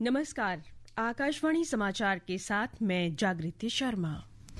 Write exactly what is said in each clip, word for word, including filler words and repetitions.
नमस्कार, आकाशवाणी समाचार के साथ मैं जागृति शर्मा।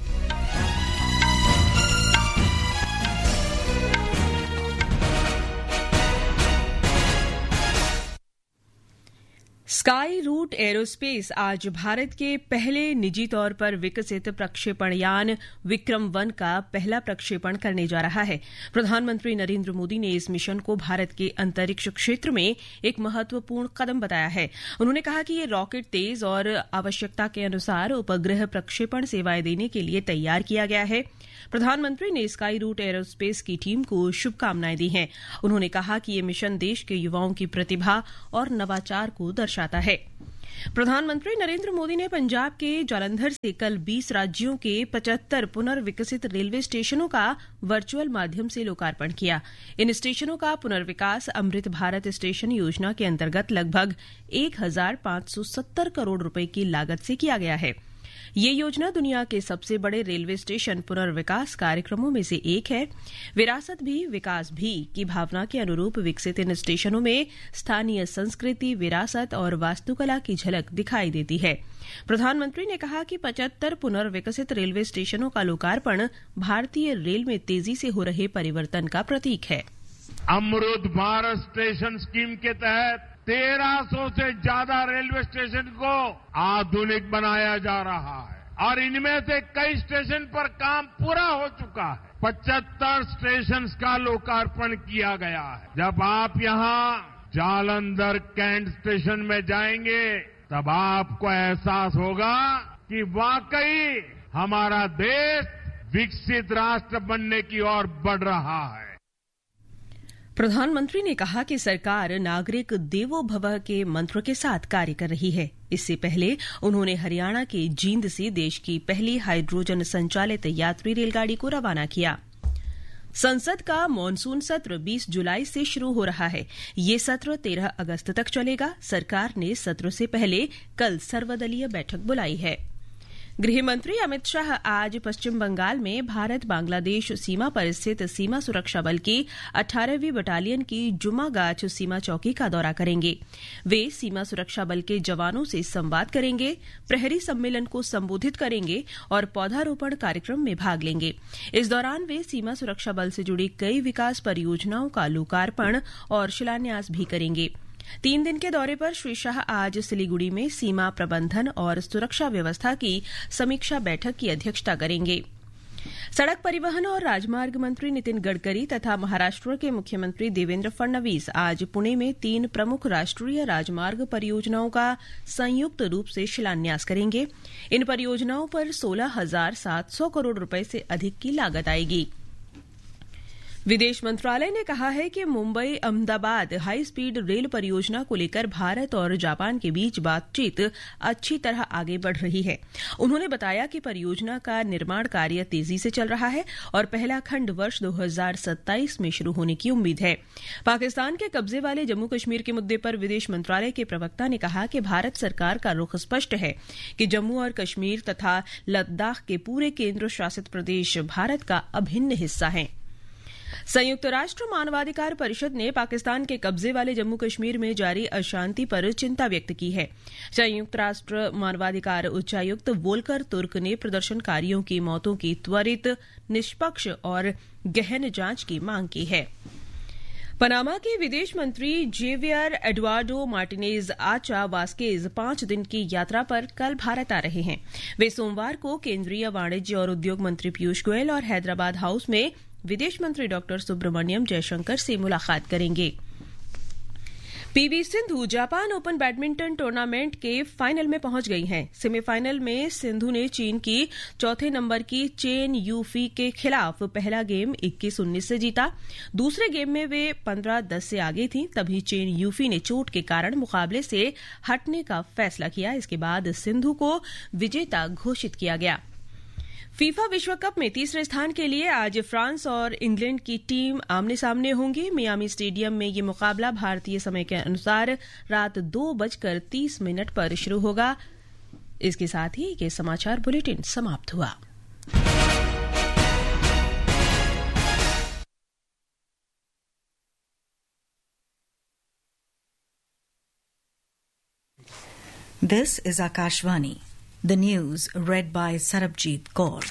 स्काई रूट एरोस्पेस आज भारत के पहले निजी तौर पर विकसित प्रक्षेपण यान विक्रम वन का पहला प्रक्षेपण करने जा रहा है। प्रधानमंत्री नरेंद्र मोदी ने इस मिशन को भारत के अंतरिक्ष क्षेत्र में एक महत्वपूर्ण कदम बताया है। उन्होंने कहा कि ये रॉकेट तेज और आवश्यकता के अनुसार उपग्रह प्रक्षेपण सेवाएं देने के लिए तैयार किया गया है। प्रधानमंत्री ने स्काई रूट एरोस्पेस की टीम को शुभकामनाएं दी हैं। उन्होंने कहा कि ये मिशन देश के युवाओं की प्रतिभा और नवाचार को दर्शाता है। प्रधानमंत्री नरेंद्र मोदी ने पंजाब के जालंधर से कल बीस राज्यों के पचहत्तर पुनर्विकसित रेलवे स्टेशनों का वर्चुअल माध्यम से लोकार्पण किया। इन स्टेशनों का पुनर्विकास अमृत भारत स्टेशन योजना के अंतर्गत लगभग एक हजार पांच सौ सत्तर करोड़ रुपए की लागत से किया गया है। ये योजना दुनिया के सबसे बड़े रेलवे स्टेशन पुनर्विकास कार्यक्रमों में से एक है। विरासत भी विकास भी की भावना के अनुरूप विकसित इन स्टेशनों में स्थानीय संस्कृति, विरासत और वास्तुकला की झलक दिखाई देती है। प्रधानमंत्री ने कहा कि पचहत्तर पुनर्विकसित रेलवे स्टेशनों का लोकार्पण भारतीय रेल में तेजी से हो रहे परिवर्तन का प्रतीक है। अमृत भारत स्टेशन स्कीम के तहत तेरह सौ से ज्यादा रेलवे स्टेशन को आधुनिक बनाया जा रहा है और इनमें से कई स्टेशन पर काम पूरा हो चुका है। पचहत्तर स्टेशन का लोकार्पण किया गया है। जब आप यहाँ जालंधर कैंट स्टेशन में जाएंगे तब आपको एहसास होगा कि वाकई हमारा देश विकसित राष्ट्र बनने की ओर बढ़ रहा है। प्रधानमंत्री ने कहा कि सरकार नागरिक देवो भव के मंत्र के साथ कार्य कर रही है। इससे पहले उन्होंने हरियाणा के जींद से देश की पहली हाइड्रोजन संचालित यात्री रेलगाड़ी को रवाना किया। संसद का मॉनसून सत्र बीस जुलाई से शुरू हो रहा है। ये सत्र तेरह अगस्त तक चलेगा। सरकार ने सत्र से पहले कल सर्वदलीय बैठक बुलाई है। गृह मंत्री अमित शाह आज पश्चिम बंगाल में भारत बांग्लादेश सीमा पर स्थित सीमा सुरक्षा बल की अठारहवीं बटालियन की जुमागाछ सीमा चौकी का दौरा करेंगे। वे सीमा सुरक्षा बल के जवानों से संवाद करेंगे, प्रहरी सम्मेलन को संबोधित करेंगे और पौधारोपण कार्यक्रम में भाग लेंगे। इस दौरान वे सीमा सुरक्षा बल से जुड़ी कई विकास परियोजनाओं का लोकार्पण और शिलान्यास भी करेंगे। तीन दिन के दौरे पर श्री शाह आज सिलीगुड़ी में सीमा प्रबंधन और सुरक्षा व्यवस्था की समीक्षा बैठक की अध्यक्षता करेंगे। सड़क परिवहन और राजमार्ग मंत्री नितिन गडकरी तथा महाराष्ट्र के मुख्यमंत्री देवेंद्र फडणवीस आज पुणे में तीन प्रमुख राष्ट्रीय राजमार्ग परियोजनाओं का संयुक्त रूप से शिलान्यास करेंगे। इन परियोजनाओं पर सोलह हजार सात सौ करोड़ रुपए से अधिक की लागत आएगी। विदेश मंत्रालय ने कहा है कि Mumbai Ahmedabad high speed rail परियोजना को लेकर भारत और जापान के बीच बातचीत अच्छी तरह आगे बढ़ रही है। उन्होंने बताया कि परियोजना का निर्माण कार्य तेजी से चल रहा है और पहला खंड वर्ष दो हजार सत्ताईस में शुरू होने की उम्मीद है। पाकिस्तान के कब्जे वाले जम्मू कश्मीर के मुद्दे पर विदेश मंत्रालय के प्रवक्ता ने कहा कि भारत सरकार का रुख स्पष्ट है कि जम्मू और कश्मीर तथा लद्दाख के पूरे केंद्र शासित प्रदेश भारत का अभिन्न हिस्सा हैं। संयुक्त राष्ट्र मानवाधिकार परिषद ने पाकिस्तान के कब्जे वाले जम्मू कश्मीर में जारी अशांति पर चिंता व्यक्त की है। संयुक्त राष्ट्र मानवाधिकार उच्चायुक्त वोल्कर तुर्क ने प्रदर्शनकारियों की मौतों की त्वरित, निष्पक्ष और गहन जांच की मांग की है। पनामा के विदेश मंत्री जेवियर एडुआर्डो मार्टिनेज आचा वास्केज पांच दिन की यात्रा पर कल भारत आ रहे हैं। वे सोमवार को केंद्रीय वाणिज्य और उद्योग मंत्री पीयूष गोयल और हैदराबाद हाउस में विदेश मंत्री डॉक्टर सुब्रमण्यम जयशंकर से मुलाकात करेंगे। PV Sindhu Japan open badminton tournament के फाइनल में पहुंच गई हैं। सेमीफाइनल में सिंधु ने चीन की चौथे नंबर की चेन यूफी के खिलाफ पहला गेम इक्कीस उन्नीस से जीता। दूसरे गेम में वे पंद्रह दस से आगे थीं, तभी चेन यूफी ने चोट के कारण मुकाबले से हटने का फैसला किया। इसके बाद सिंधु को विजेता घोषित किया गया। फीफा विश्व कप में तीसरे स्थान के लिए आज फ्रांस और इंग्लैंड की टीम आमने सामने होंगी। मियामी स्टेडियम में ये मुकाबला भारतीय समय के अनुसार रात दो बजकर तीस मिनट पर शुरू होगा। इसके साथ ही ये समाचार बुलेटिन समाप्त हुआ। This is Akashvani. The news read by Sarabjit Kaur.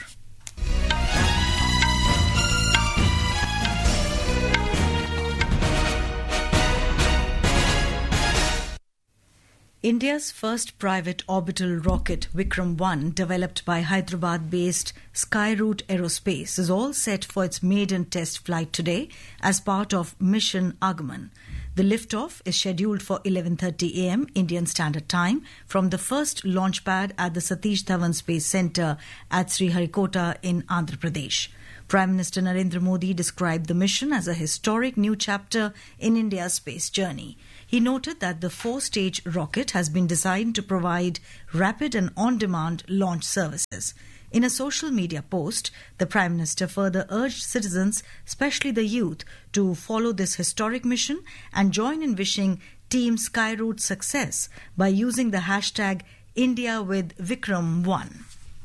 India's first private orbital rocket, Vikram one, developed by Hyderabad-based Skyroot Aerospace, is all set for its maiden test flight today as part of Mission Agaman. The liftoff is scheduled for eleven thirty a m Indian Standard Time from the first launch pad at the Satish Dhawan Space Centre at Sriharikota in Andhra Pradesh. Prime Minister Narendra Modi described the mission as a historic new chapter in India's space journey. He noted that the four-stage rocket has been designed to provide rapid and on-demand launch services. In a social media post, the Prime Minister further urged citizens, especially the youth, to follow this historic mission and join in wishing Team Skyroot success by using the hashtag India with Vikram one.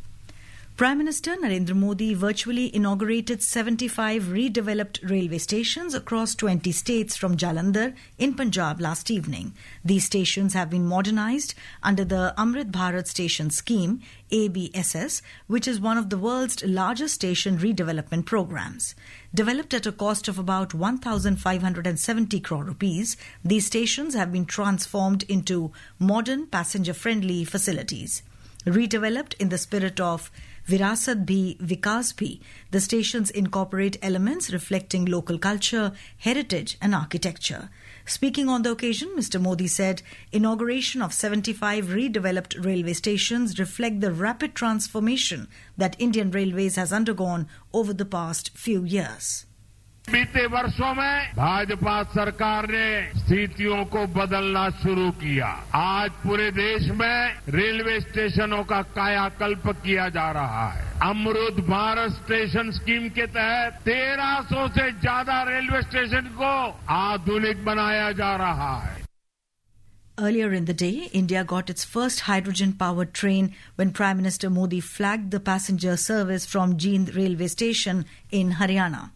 Prime Minister Narendra Modi virtually inaugurated seventy-five redeveloped railway stations across twenty states from Jalandhar in Punjab last evening. These stations have been modernised under the Amrit Bharat Station Scheme, A B S S, which is one of the world's largest station redevelopment programs. Developed at a cost of about one thousand five hundred seventy crore rupees, these stations have been transformed into modern passenger-friendly facilities. Redeveloped in the spirit of Virasat Bhi, Vikas Bhi, the stations incorporate elements reflecting local culture, heritage and architecture. Speaking on the occasion, Mister Modi said, inauguration of seventy-five redeveloped railway stations reflect the rapid transformation that Indian Railways has undergone over the past few years. बीते वर्षों में भाजपा सरकार ने स्थितियों को बदलना शुरू किया। आज पूरे देश में रेलवे स्टेशनों का कायाकल्प किया जा रहा है। अमृत भारत स्टेशन स्कीम के तहत तेरह सौ से ज्यादा रेलवे स्टेशन को आधुनिक बनाया जा रहा है। Earlier in the day, India got its first hydrogen-powered train when Prime Minister Modi flagged the passenger service from Jind railway station in Haryana.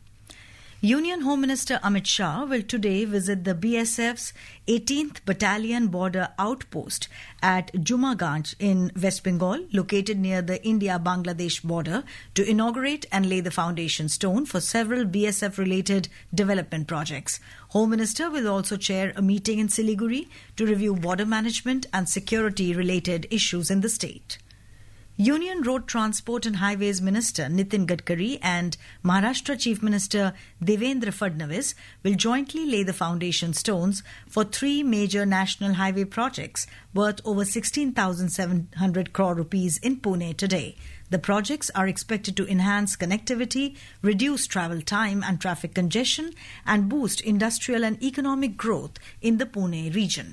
Union Home Minister Amit Shah will today visit the B S F's eighteenth Battalion Border Outpost at Jumaganj in West Bengal, located near the India-Bangladesh border, to inaugurate and lay the foundation stone for several B S F-related development projects. Home Minister will also chair a meeting in Siliguri to review border management and security-related issues in the state. Union Road Transport and Highways Minister Nitin Gadkari and Maharashtra Chief Minister Devendra Fadnavis will jointly lay the foundation stones for three major national highway projects worth over sixteen thousand seven hundred crore rupees in Pune today. The projects are expected to enhance connectivity, reduce travel time and traffic congestion, and boost industrial and economic growth in the Pune region.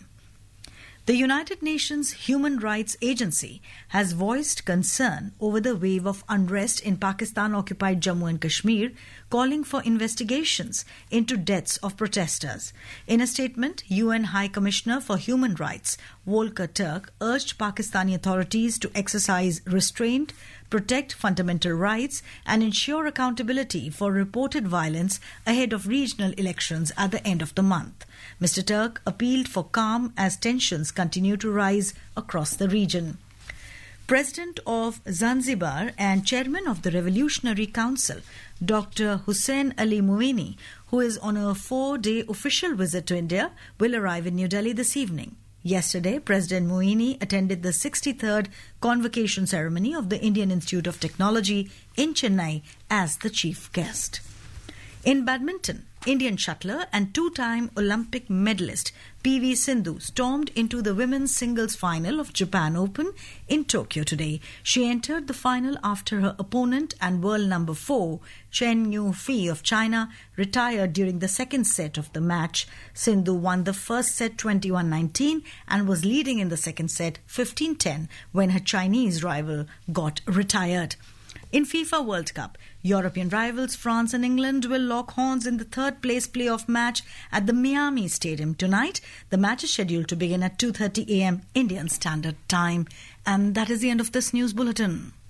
The United Nations Human Rights Agency has voiced concern over the wave of unrest in Pakistan-occupied Jammu and Kashmir, calling for investigations into deaths of protesters. In a statement, U N High Commissioner for Human Rights Volker Turk urged Pakistani authorities to exercise restraint, protect fundamental rights and ensure accountability for reported violence ahead of regional elections at the end of the month. Mister Turk appealed for calm as tensions continue to rise across the region. President of Zanzibar and Chairman of the Revolutionary Council, Doctor Hussein Ali Muini, who is on a four-day official visit to India, will arrive in New Delhi this evening. Yesterday, President Muini attended the sixty-third convocation ceremony of the Indian Institute of Technology in Chennai as the chief guest. In badminton, Indian shuttler and two-time Olympic medalist P V Sindhu stormed into the women's singles final of Japan Open in Tokyo today. She entered the final after her opponent and world number four, Chen Yufei of China, retired during the second set of the match. Sindhu won the first set twenty-one nineteen and was leading in the second set fifteen ten when her Chinese rival got retired. In FIFA World Cup, European rivals France and England will lock horns in the third-place playoff match at the Miami Stadium tonight. The match is scheduled to begin at two thirty a m Indian Standard Time. And that is the end of this news bulletin.